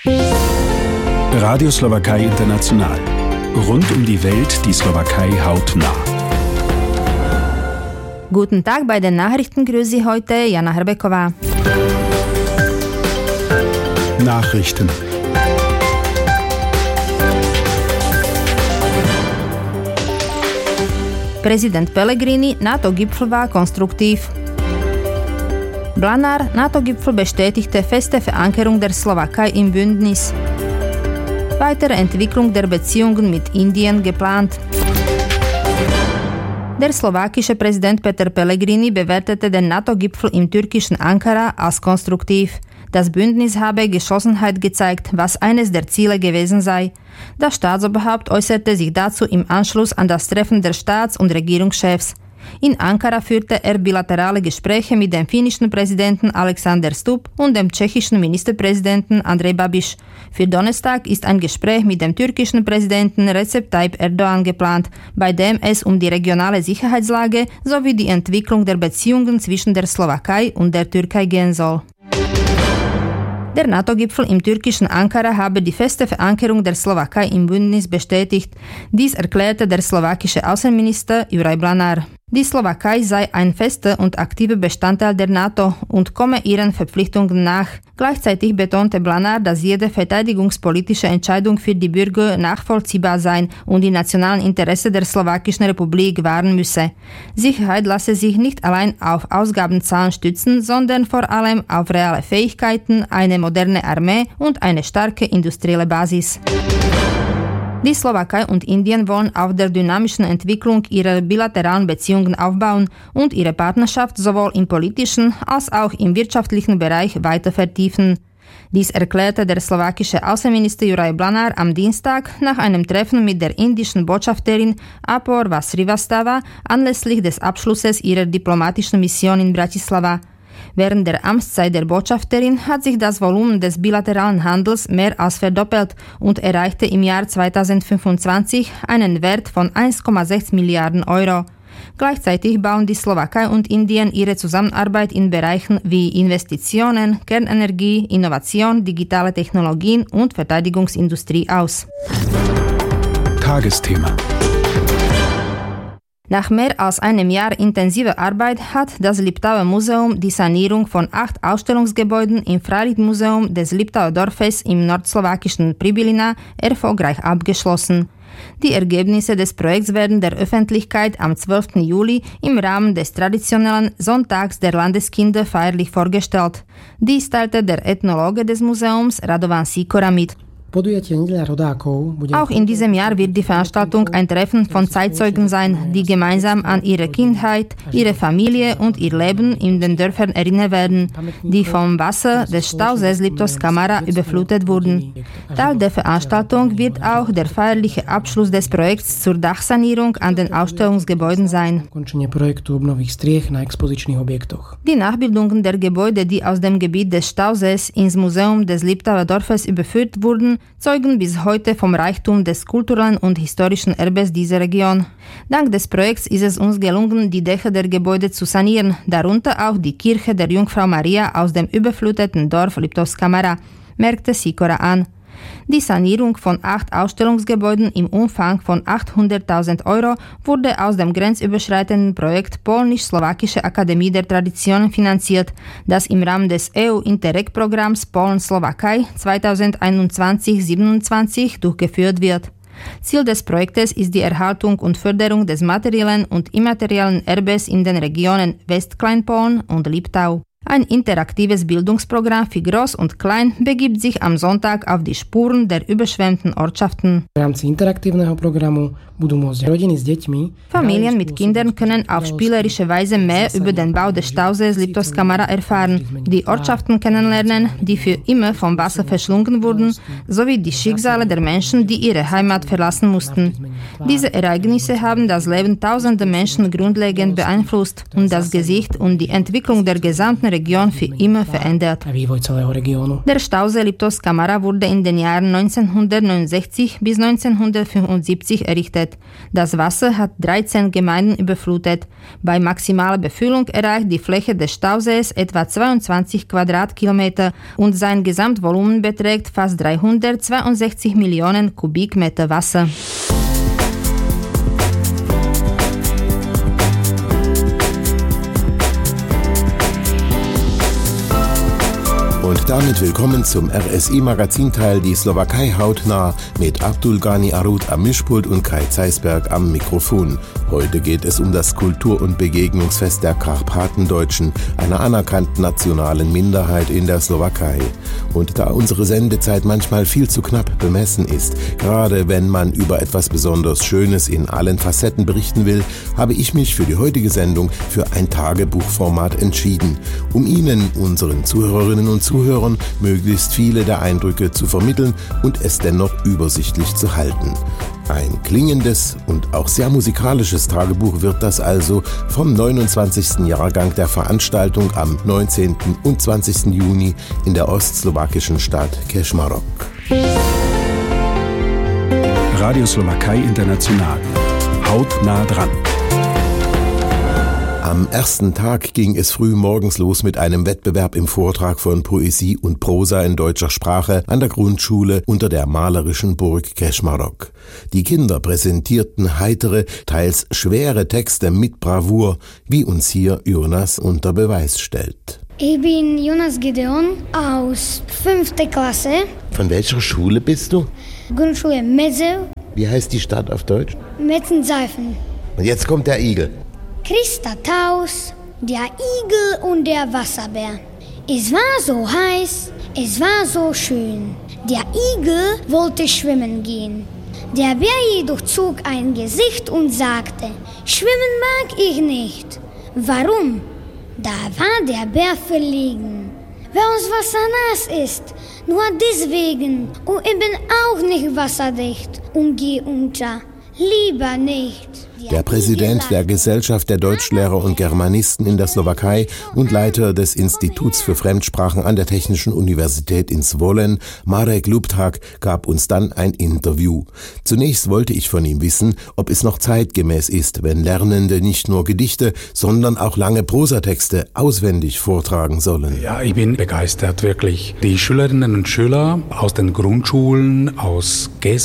Radio Slowakei International. Rund um die Welt die Slowakei hautnah. Guten Tag bei den Nachrichten, grüße heute Jana Hrbeková. Nachrichten. Präsident Pellegrini, NATO-Gipfel war konstruktiv. Blanár, NATO-Gipfel bestätigte feste Verankerung der Slowakei im Bündnis. Weitere Entwicklung der Beziehungen mit Indien geplant. Der slowakische Präsident Peter Pellegrini bewertete den NATO-Gipfel im türkischen Ankara als konstruktiv. Das Bündnis habe Geschlossenheit gezeigt, was eines der Ziele gewesen sei. Das Staatsoberhaupt äußerte sich dazu im Anschluss an das Treffen der Staats- und Regierungschefs. In Ankara führte er bilaterale Gespräche mit dem finnischen Präsidenten Alexander Stubb und dem tschechischen Ministerpräsidenten Andrej Babiš. Für Donnerstag ist ein Gespräch mit dem türkischen Präsidenten Recep Tayyip Erdoğan geplant, bei dem es um die regionale Sicherheitslage sowie die Entwicklung der Beziehungen zwischen der Slowakei und der Türkei gehen soll. Der NATO-Gipfel im türkischen Ankara habe die feste Verankerung der Slowakei im Bündnis bestätigt. Dies erklärte der slowakische Außenminister Juraj Blanár. Die Slowakei sei ein fester und aktiver Bestandteil der NATO und komme ihren Verpflichtungen nach. Gleichzeitig betonte Blanár, dass jede verteidigungspolitische Entscheidung für die Bürger nachvollziehbar sein und die nationalen Interessen der Slowakischen Republik wahren müsse. Sicherheit lasse sich nicht allein auf Ausgabenzahlen stützen, sondern vor allem auf reale Fähigkeiten, eine moderne Armee und eine starke industrielle Basis. Die Slowakei und Indien wollen auf der dynamischen Entwicklung ihrer bilateralen Beziehungen aufbauen und ihre Partnerschaft sowohl im politischen als auch im wirtschaftlichen Bereich weiter vertiefen. Dies erklärte der slowakische Außenminister Juraj Blanár am Dienstag nach einem Treffen mit der indischen Botschafterin Apoorva Srivastava anlässlich des Abschlusses ihrer diplomatischen Mission in Bratislava. Während der Amtszeit der Botschafterin hat sich das Volumen des bilateralen Handels mehr als verdoppelt und erreichte im Jahr 2025 einen Wert von 1,6 Milliarden Euro. Gleichzeitig bauen die Slowakei und Indien ihre Zusammenarbeit in Bereichen wie Investitionen, Kernenergie, Innovation, digitale Technologien und Verteidigungsindustrie aus. Tagesthema. Nach mehr als einem Jahr intensiver Arbeit hat das Liptauer Museum die Sanierung von 8 Ausstellungsgebäuden im Freilichtmuseum des Liptauer Dorfes im nordslowakischen Pribilina erfolgreich abgeschlossen. Die Ergebnisse des Projekts werden der Öffentlichkeit am 12. Juli im Rahmen des traditionellen Sonntags der Landeskinder feierlich vorgestellt. Dies teilte der Ethnologe des Museums Radovan Sikora mit. Auch in diesem Jahr wird die Veranstaltung ein Treffen von Zeitzeugen sein, die gemeinsam an ihre Kindheit, ihre Familie und ihr Leben in den Dörfern erinnern werden, die vom Wasser des Stausees Liptovská Mara überflutet wurden. Teil der Veranstaltung wird auch der feierliche Abschluss des Projekts zur Dachsanierung an den Ausstellungsgebäuden sein. Die Nachbildungen der Gebäude, die aus dem Gebiet des Stausees ins Museum des Liptauer Dorfes überführt wurden, zeugen bis heute vom Reichtum des kulturellen und historischen Erbes dieser Region. Dank des Projekts ist es uns gelungen, die Dächer der Gebäude zu sanieren, darunter auch die Kirche der Jungfrau Maria aus dem überfluteten Dorf Liptovská Mara, merkte Sikora an. Die Sanierung von 8 Ausstellungsgebäuden im Umfang von 800.000 Euro wurde aus dem grenzüberschreitenden Projekt Polnisch-Slowakische Akademie der Traditionen finanziert, das im Rahmen des EU-Interreg-Programms Polen-Slowakei 2021-27 durchgeführt wird. Ziel des Projektes ist die Erhaltung und Förderung des materiellen und immateriellen Erbes in den Regionen Westkleinpolen und Liptau. Ein interaktives Bildungsprogramm für Groß und Klein begibt sich am Sonntag auf die Spuren der überschwemmten Ortschaften. Familien mit Kindern können auf spielerische Weise mehr über den Bau des Stausees Liptovská Mara erfahren, die Ortschaften kennenlernen, die für immer vom Wasser verschlungen wurden, sowie die Schicksale der Menschen, die ihre Heimat verlassen mussten. Diese Ereignisse haben das Leben tausender Menschen grundlegend beeinflusst und das Gesicht und die Entwicklung der gesamten Region für immer verändert. Der Stausee Liptovská Mara wurde in den Jahren 1969 bis 1975 errichtet. Das Wasser hat 13 Gemeinden überflutet. Bei maximaler Befüllung erreicht die Fläche des Stausees etwa 22 Quadratkilometer und sein Gesamtvolumen beträgt fast 362 Millionen Kubikmeter Wasser. Und damit willkommen zum RSI-Magazinteil Die Slowakei hautnah mit Abdulgani Arut am Mischpult und Kai Zeisberg am Mikrofon. Heute geht es um das Kultur- und Begegnungsfest der Karpatendeutschen, einer anerkannten nationalen Minderheit in der Slowakei. Und da unsere Sendezeit manchmal viel zu knapp bemessen ist, gerade wenn man über etwas besonders Schönes in allen Facetten berichten will, habe ich mich für die heutige Sendung für ein Tagebuchformat entschieden, um Ihnen, unseren Zuhörerinnen und Zuhörern, möglichst viele der Eindrücke zu vermitteln und es dennoch übersichtlich zu halten. Ein klingendes und auch sehr musikalisches Tagebuch wird das also vom 29. Jahrgang der Veranstaltung am 19. und 20. Juni in der ostslowakischen Stadt Kežmarok. Radio Slowakei International. Hautnah dran. Am ersten Tag ging es früh morgens los mit einem Wettbewerb im Vortrag von Poesie und Prosa in deutscher Sprache an der Grundschule unter der malerischen Burg Kežmarok. Die Kinder präsentierten heitere, teils schwere Texte mit Bravour, wie uns hier Jonas unter Beweis stellt. Ich bin Jonas Gideon aus 5. Klasse. Von welcher Schule bist du? Grundschule Medzew. Wie heißt die Stadt auf Deutsch? Metzenseifen. Und jetzt kommt der Igel. Christa Taus, der Igel und der Wasserbär. Es war so heiß, es war so schön. Der Igel wollte schwimmen gehen. Der Bär jedoch zog ein Gesicht und sagte, schwimmen mag ich nicht. Warum? Da war der Bär verlegen. Weil uns Wasser nass ist, nur deswegen. Und ich bin auch nicht wasserdicht und geh unter. Lieber nicht. Der Präsident der Gesellschaft der Deutschlehrer und Germanisten in der Slowakei und Leiter des Instituts für Fremdsprachen an der Technischen Universität in Zvolen, Marek Luptak, gab uns dann ein Interview. Zunächst wollte ich von ihm wissen, ob es noch zeitgemäß ist, wenn Lernende nicht nur Gedichte, sondern auch lange Prosatexte auswendig vortragen sollen. Ja, ich bin begeistert, wirklich. Die Schülerinnen und Schüler aus den Grundschulen, aus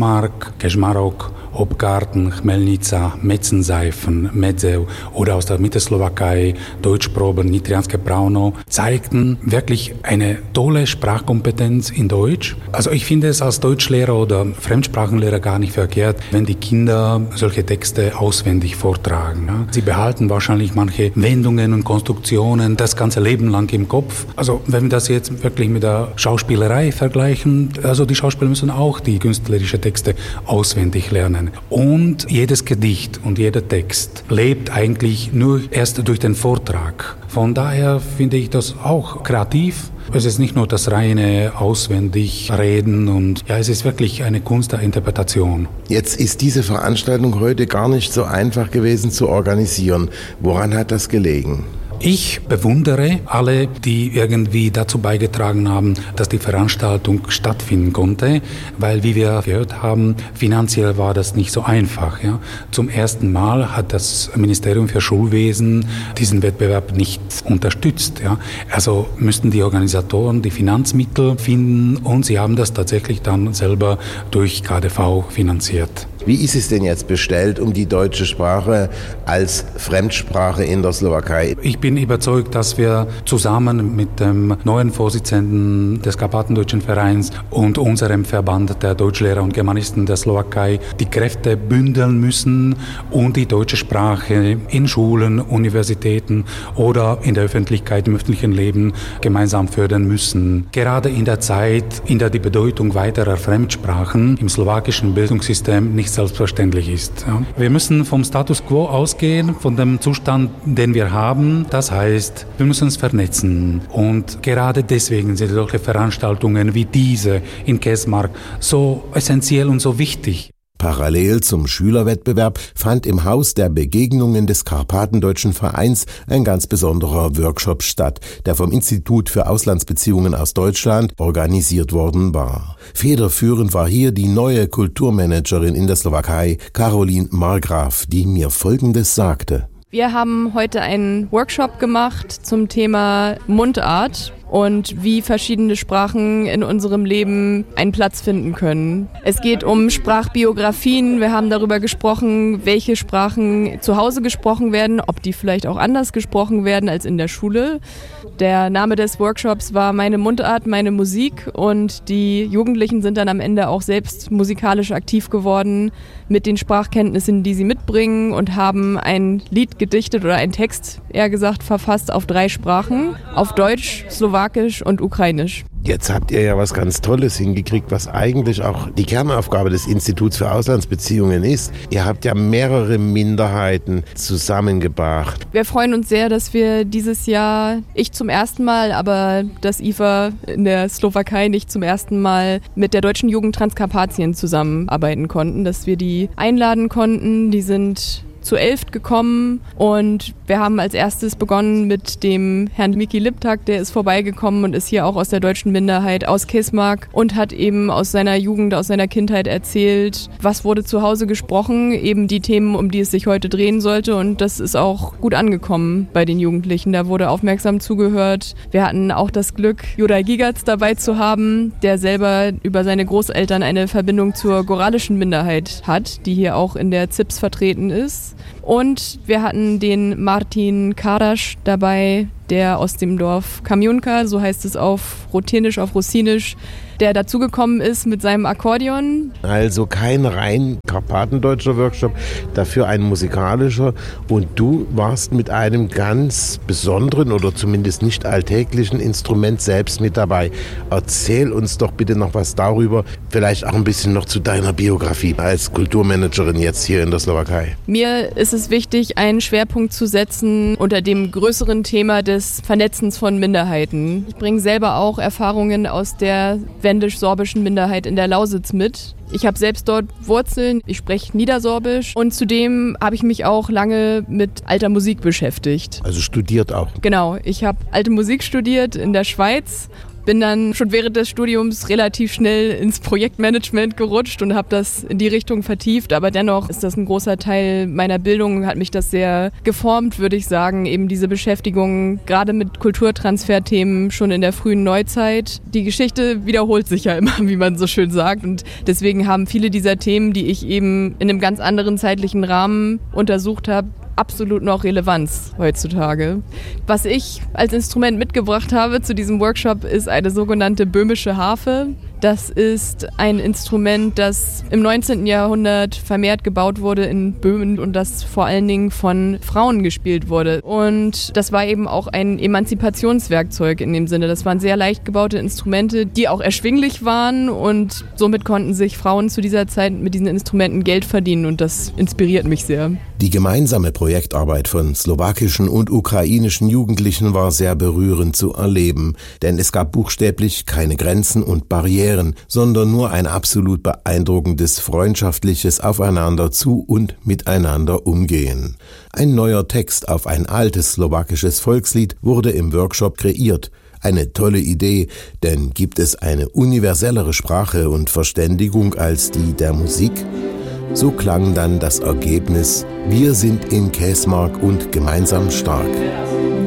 Kežmarok, Obgarten, Chmelnica, Metzenseifen, Medzew oder aus der Mittelslowakei, Deutschprobe, Nitrianske Brauno, zeigten wirklich eine tolle Sprachkompetenz in Deutsch. Also ich finde es als Deutschlehrer oder Fremdsprachenlehrer gar nicht verkehrt, wenn die Kinder solche Texte auswendig vortragen. Sie behalten wahrscheinlich manche Wendungen und Konstruktionen das ganze Leben lang im Kopf. Also wenn wir das jetzt wirklich mit der Schauspielerei vergleichen, also die Schauspieler müssen auch die künstlerischen Texte auswendig lernen. Und jedes Gedicht und jeder Text lebt eigentlich nur erst durch den Vortrag. Von daher finde ich das auch kreativ. Es ist nicht nur das reine Auswendigreden und ja, es ist wirklich eine Kunst der Interpretation. Jetzt ist diese Veranstaltung heute gar nicht so einfach gewesen zu organisieren. Woran hat das gelegen? Ich bewundere alle, die irgendwie dazu beigetragen haben, dass die Veranstaltung stattfinden konnte, weil, wie wir gehört haben, finanziell war das nicht so einfach. Ja. Zum ersten Mal hat das Ministerium für Schulwesen diesen Wettbewerb nicht unterstützt. Ja. Also müssten die Organisatoren die Finanzmittel finden und sie haben das tatsächlich dann selber durch KdV finanziert. Wie ist es denn jetzt bestellt um die deutsche Sprache als Fremdsprache in der Slowakei? Ich bin überzeugt, dass wir zusammen mit dem neuen Vorsitzenden des Karpatendeutschen Vereins und unserem Verband der Deutschlehrer und Germanisten der Slowakei die Kräfte bündeln müssen und die deutsche Sprache in Schulen, Universitäten oder in der Öffentlichkeit, im öffentlichen Leben gemeinsam fördern müssen. Gerade in der Zeit, in der die Bedeutung weiterer Fremdsprachen im slowakischen Bildungssystem nicht selbstverständlich ist. Ja. Wir müssen vom Status quo ausgehen, von dem Zustand, den wir haben. Das heißt, wir müssen uns vernetzen. Und gerade deswegen sind solche Veranstaltungen wie diese in Kežmarok so essentiell und so wichtig. Parallel zum Schülerwettbewerb fand im Haus der Begegnungen des Karpatendeutschen Vereins ein ganz besonderer Workshop statt, der vom Institut für Auslandsbeziehungen aus Deutschland organisiert worden war. Federführend war hier die neue Kulturmanagerin in der Slowakei, Caroline Margraf, die mir Folgendes sagte. Wir haben heute einen Workshop gemacht zum Thema Mundart und wie verschiedene Sprachen in unserem Leben einen Platz finden können. Es geht um Sprachbiografien. Wir haben darüber gesprochen, welche Sprachen zu Hause gesprochen werden, ob die vielleicht auch anders gesprochen werden als in der Schule. Der Name des Workshops war Meine Mundart, meine Musik, und die Jugendlichen sind dann am Ende auch selbst musikalisch aktiv geworden mit den Sprachkenntnissen, die sie mitbringen, und haben ein Lied gedichtet oder einen Text, eher gesagt, verfasst auf 3 Sprachen, auf Deutsch, Slowakisch und Ukrainisch. Jetzt habt ihr ja was ganz Tolles hingekriegt, was eigentlich auch die Kernaufgabe des Instituts für Auslandsbeziehungen ist. Ihr habt ja mehrere Minderheiten zusammengebracht. Wir freuen uns sehr, dass wir dieses Jahr, ich zum ersten Mal, aber das IFA in der Slowakei nicht zum ersten Mal, mit der Deutschen Jugend Transkarpatien zusammenarbeiten konnten, dass wir die einladen konnten. Die sind zu 11 gekommen und wir haben als erstes begonnen mit dem Herrn Miki Liptak, der ist vorbeigekommen und ist hier auch aus der deutschen Minderheit aus Kesmark und hat eben aus seiner Jugend, aus seiner Kindheit erzählt, was wurde zu Hause gesprochen, eben die Themen, um die es sich heute drehen sollte, und das ist auch gut angekommen bei den Jugendlichen. Da wurde aufmerksam zugehört. Wir hatten auch das Glück, Juraj Gigac dabei zu haben, der selber über seine Großeltern eine Verbindung zur goralischen Minderheit hat, die hier auch in der ZIPS vertreten ist. Und wir hatten den Martin Karasch dabei, der aus dem Dorf Kamionka, so heißt es auf Ruthenisch, auf Russinisch, der dazugekommen ist mit seinem Akkordeon. Also kein rein karpatendeutscher Workshop, dafür ein musikalischer. Und du warst mit einem ganz besonderen oder zumindest nicht alltäglichen Instrument selbst mit dabei. Erzähl uns doch bitte noch was darüber, vielleicht auch ein bisschen noch zu deiner Biografie als Kulturmanagerin jetzt hier in der Slowakei. Mir ist es wichtig, einen Schwerpunkt zu setzen unter dem größeren Thema des Vernetzens von Minderheiten. Ich bringe selber auch Erfahrungen aus der wendisch-sorbischen Minderheit in der Lausitz mit. Ich habe selbst dort Wurzeln, ich spreche Niedersorbisch und zudem habe ich mich auch lange mit alter Musik beschäftigt. Also studiert auch? Genau, ich habe alte Musik studiert in der Schweiz. Bin dann schon während des Studiums relativ schnell ins Projektmanagement gerutscht und habe das in die Richtung vertieft. Aber dennoch ist das ein großer Teil meiner Bildung, hat mich das sehr geformt, würde ich sagen. Eben diese Beschäftigung gerade mit Kulturtransferthemen schon in der frühen Neuzeit. Die Geschichte wiederholt sich ja immer, wie man so schön sagt. Und deswegen haben viele dieser Themen, die ich eben in einem ganz anderen zeitlichen Rahmen untersucht habe, absolut noch Relevanz heutzutage. Was ich als Instrument mitgebracht habe zu diesem Workshop ist eine sogenannte böhmische Harfe. Das ist ein Instrument, das im 19. Jahrhundert vermehrt gebaut wurde in Böhmen und das vor allen Dingen von Frauen gespielt wurde. Und das war eben auch ein Emanzipationswerkzeug in dem Sinne. Das waren sehr leicht gebaute Instrumente, die auch erschwinglich waren, und somit konnten sich Frauen zu dieser Zeit mit diesen Instrumenten Geld verdienen, und das inspiriert mich sehr. Die gemeinsame Projektarbeit von slowakischen und ukrainischen Jugendlichen war sehr berührend zu erleben, denn es gab buchstäblich keine Grenzen und Barrieren, sondern nur ein absolut beeindruckendes freundschaftliches Aufeinander zu und miteinander umgehen. Ein neuer Text auf ein altes slowakisches Volkslied wurde im Workshop kreiert. Eine tolle Idee, denn gibt es eine universellere Sprache und Verständigung als die der Musik? So klang dann das Ergebnis: Wir sind in Kesmark und gemeinsam stark.